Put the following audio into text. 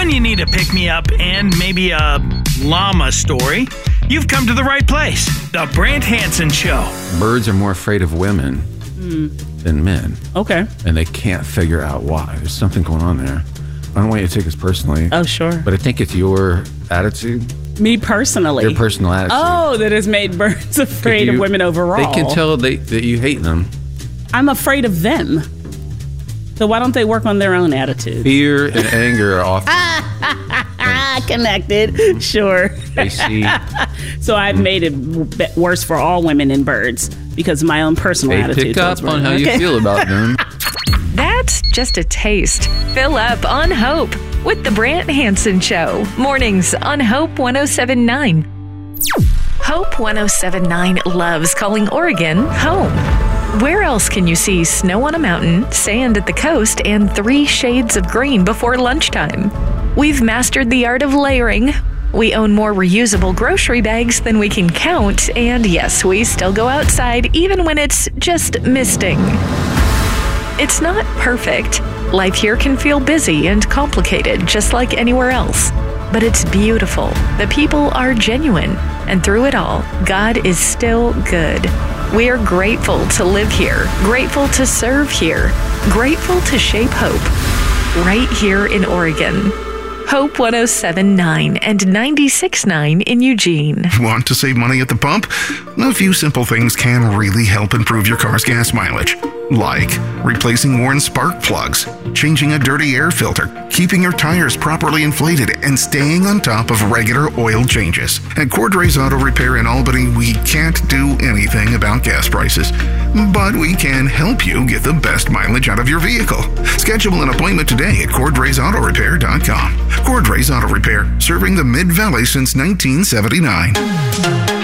When you need a pick-me-up and maybe a llama story, you've come to the right place. The Brant Hansen Show. Birds are more afraid of women than men. Okay. And they can't figure out why. There's something going on there. I don't want you to take this personally. Oh, sure. But I think it's your attitude. Me personally? Your personal attitude. Oh, that has made birds afraid of women overall. They can tell that you hate them. I'm afraid of them. So why don't they work on their own attitude? Fear and anger are often connected. Sure. They see. So I've made it worse for all women and birds because of my own personal attitude. Pick up on how you feel about them. That's just a taste. Fill up on hope with the Brant Hansen Show. Mornings on Hope 107.9. Hope 107.9 loves calling Oregon home. Where else can you see snow on a mountain, sand at the coast, and 3 shades of green before lunchtime? We've mastered the art of layering. We own more reusable grocery bags than we can count, and yes, we still go outside even when it's just misting. It's not perfect. Life here can feel busy and complicated, just like anywhere else. But it's beautiful. The people are genuine. And through it all, God is still good. We are grateful to live here, grateful to serve here, grateful to shape hope. Right here in Oregon. Hope 107.9 and 96.9 in Eugene. Want to save money at the pump? A few simple things can really help improve your car's gas mileage. Like replacing worn spark plugs, changing a dirty air filter, keeping your tires properly inflated, and staying on top of regular oil changes. At Cordray's Auto Repair in Albany, we can't do anything about gas prices, but we can help you get the best mileage out of your vehicle. Schedule an appointment today at CordraysAutoRepair.com. Cordray's Auto Repair, serving the Mid-Valley since 1979.